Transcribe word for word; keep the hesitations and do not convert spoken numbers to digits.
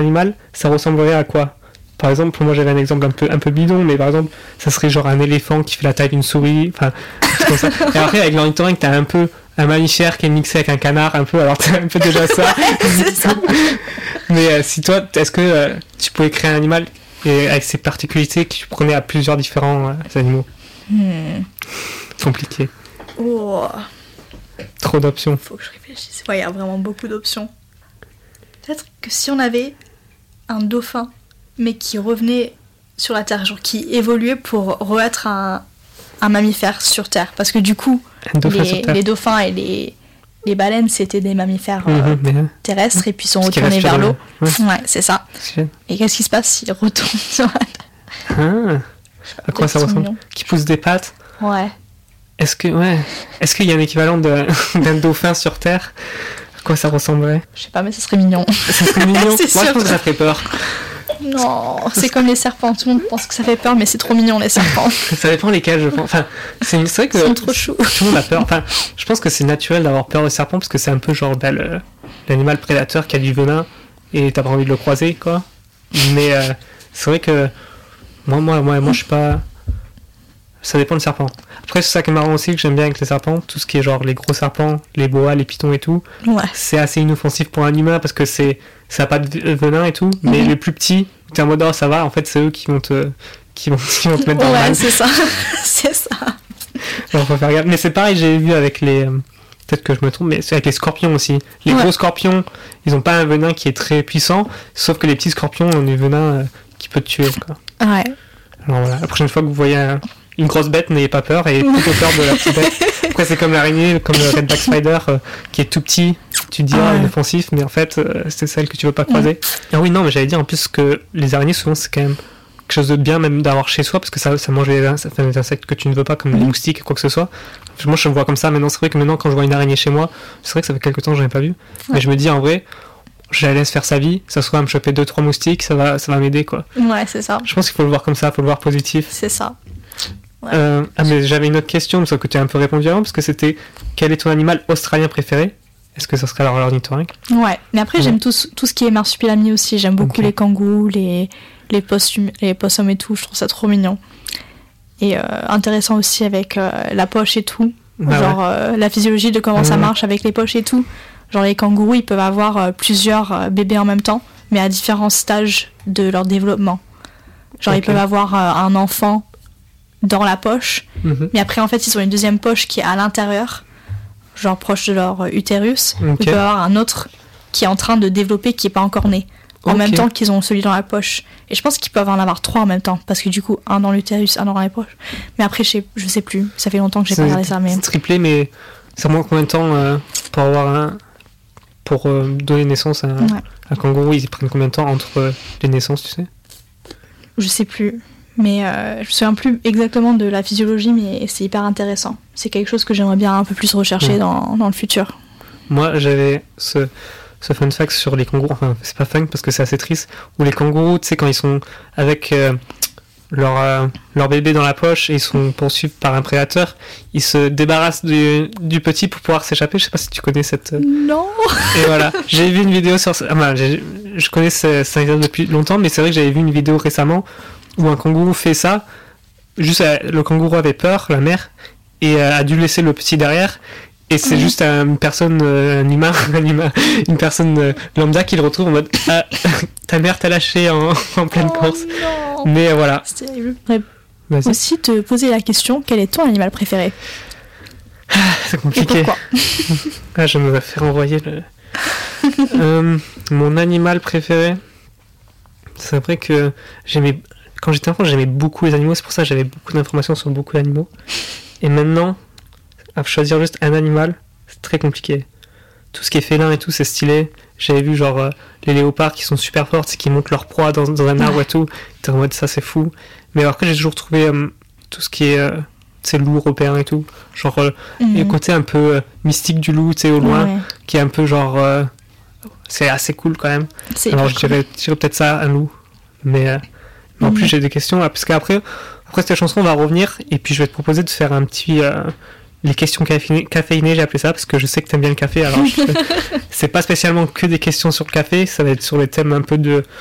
animal, ça ressemblerait à quoi? Par exemple, moi j'avais un exemple un peu, un peu bidon, mais par exemple, ça serait genre un éléphant qui fait la taille d'une souris, enfin, comme ça. Et après, avec l'ornithorynque, t'as un peu un mammifère qui est mixé avec un canard, un peu, alors t'as un peu déjà ça. C'est ça. Mais euh, si toi, est-ce que euh, tu pouvais créer un animal et avec ses particularités que tu prenais à plusieurs différents euh, animaux? Hmm. Compliqué. Oh. Trop d'options. Faut que je réfléchisse. Ouais, il y a vraiment beaucoup d'options. Peut-être que si on avait un dauphin, mais qui revenait sur la Terre, genre qui évoluait pour re-être un, un mammifère sur Terre. Parce que du coup, les, les dauphins et les, les baleines, c'était des mammifères euh, mmh, terrestres, et puis sont retournés vers l'eau. Ouais, ouais c'est ça. C'est et qu'est-ce qui se passe s'ils retournent sur la Terre? Ah, à quoi ça ressemble? Qui poussent des pattes? Ouais. Est-ce que, ouais. Est-ce qu'il y a un équivalent de, d'un dauphin sur Terre? À quoi ça ressemblerait? Je sais pas, mais ça serait mignon. Ça serait mignon. Moi, sûr. Je pense que ça ferait peur. Non, c'est comme les serpents. Tout le monde pense que ça fait peur, mais c'est trop mignon, les serpents. Ça dépend lesquels, je pense. Enfin, c'est, c'est vrai que ils sont trop choux. Tout le monde a peur. Enfin, je pense que c'est naturel d'avoir peur des serpents parce que c'est un peu genre bah, le, l'animal prédateur qui a du venin et t'as pas envie de le croiser, quoi. Mais euh, c'est vrai que moi, moi, moi, moi, je suis pas. Ça dépend du serpent. Après, c'est ça qui est marrant aussi, que j'aime bien avec les serpents, tout ce qui est genre les gros serpents, les boas, les pitons et tout. Ouais. C'est assez inoffensif pour un humain parce que c'est, ça n'a pas de venin et tout. Mm-hmm. Mais les plus petits, t'es en mode oh, ça va, en fait, c'est eux qui vont te, qui vont, qui vont te mettre dans le mal. Ouais, c'est ça. C'est ça. Alors, faut faire gaffe. Mais c'est pareil, j'ai vu avec les. Euh, peut-être que je me trompe, mais c'est avec les scorpions aussi. Les ouais. gros scorpions, ils n'ont pas un venin qui est très puissant, sauf que les petits scorpions ont du venin euh, qui peut te tuer, quoi. Ouais. Alors voilà, la prochaine fois que vous voyez un. Une grosse bête, n'ayez pas peur et plutôt peur de la petite bête. Après, c'est comme l'araignée, comme le Redback Spider euh, qui est tout petit. Tu te dis, ah, ouais. inoffensif, mais en fait, euh, c'est celle que tu veux pas croiser. Mm. Ah oui, non, mais j'allais dire en plus que les araignées, souvent, c'est quand même quelque chose de bien, même d'avoir chez soi, parce que ça, ça mange des, ça fait des insectes que tu ne veux pas, comme mm. les moustiques ou quoi que ce soit. Moi, je me vois comme ça. Maintenant, c'est vrai que maintenant, quand je vois une araignée chez moi, c'est vrai que ça fait quelques temps que je n'en ai pas vu. Ouais. Mais je me dis, en vrai, je la laisse faire sa vie, ça se trouve à me choper deux trois moustiques, ça va, ça va m'aider, quoi. Ouais, c'est ça. Je pense qu'il faut le voir comme ça, il faut le voir positif. C'est ça. Ouais. Euh, ah mais j'avais une autre question, sauf que tu as un peu répondu avant, parce que c'était quel est ton animal australien préféré? Est-ce que ça serait alors l'ornithorynque? Ouais, mais après ouais. j'aime tout, tout ce qui est marsupilami aussi, j'aime beaucoup okay. les kangourous, les, les, possum, les possums et tout, je trouve ça trop mignon. Et euh, intéressant aussi avec euh, la poche et tout, bah genre ouais. euh, la physiologie de comment mmh. ça marche avec les poches et tout. Genre les kangourous, ils peuvent avoir euh, plusieurs euh, bébés en même temps, mais à différents stages de leur développement. Genre okay. ils peuvent avoir euh, un enfant dans la poche, mmh. mais après en fait ils ont une deuxième poche qui est à l'intérieur, genre proche de leur utérus. Okay. Il peut y avoir un autre qui est en train de développer qui n'est pas encore né, en okay. même temps qu'ils ont celui dans la poche. Et je pense qu'ils peuvent en avoir trois en même temps, parce que du coup un dans l'utérus, un dans la poche. Mais après je sais, je sais plus, ça fait longtemps que j'ai c'est, pas regardé ça. Mais... C'est triplé, mais ça prend combien de temps euh, pour avoir un... pour euh, donner naissance à un, ouais. un kangourou? Ils prennent combien de temps entre euh, les naissances, tu sais? Je sais plus. Mais euh, je me souviens plus exactement de la physiologie, mais c'est hyper intéressant. C'est quelque chose que j'aimerais bien un peu plus rechercher ouais. dans, dans le futur. Moi, j'avais ce, ce fun fact sur les kangourous. Enfin, c'est pas fun parce que c'est assez triste. Où les kangourous, tu sais, quand ils sont avec euh, leur, euh, leur bébé dans la poche et ils sont poursuivis par un prédateur, ils se débarrassent du, du petit pour pouvoir s'échapper. Je sais pas si tu connais cette... Non. Et voilà. J'ai vu une vidéo sur... Ah, ben, j'ai, je connais ce, ça depuis longtemps, mais c'est vrai que j'avais vu une vidéo récemment où un kangourou fait ça, juste euh, le kangourou avait peur, la mère, et euh, a dû laisser le petit derrière, et c'est mmh. juste euh, une personne, euh, un humain, un humain, une personne euh, lambda qui le retrouve en mode ah, ta mère t'a lâché en, en pleine oh course. Non. Mais euh, voilà. C'est terrible. Vas-y. Aussi te poser la question, quel est ton animal préféré? Ah, c'est compliqué. Et pourquoi? Ah, je me vais faire envoyer le. euh, mon animal préféré, c'est vrai que j'aimais. Quand j'étais enfant, j'aimais beaucoup les animaux, c'est pour ça que j'avais beaucoup d'informations sur beaucoup d'animaux. Et maintenant, à choisir juste un animal, c'est très compliqué. Tout ce qui est félin et tout, c'est stylé. J'avais vu genre euh, les léopards qui sont super forts, c'est qui montent leur proie dans, dans un arbre et tout. T'es en mode ça, c'est fou. Mais après, j'ai toujours trouvé euh, tout ce qui est euh, loup européen et tout. Genre euh, mm-hmm. le côté un peu euh, mystique du loup, tu sais, au loin, ouais. qui est un peu genre. Euh, c'est assez cool quand même. C'est Alors je cool. dirais, je dirais peut-être ça, un loup. Mais. Euh, En mmh. plus, j'ai des questions, parce qu'après, après cette chanson, on va revenir, et puis je vais te proposer de faire un petit, euh, les questions caféinées, caféinées, j'ai appelé ça, parce que je sais que t'aimes bien le café, alors je... c'est pas spécialement que des questions sur le café, ça va être sur les thèmes un peu de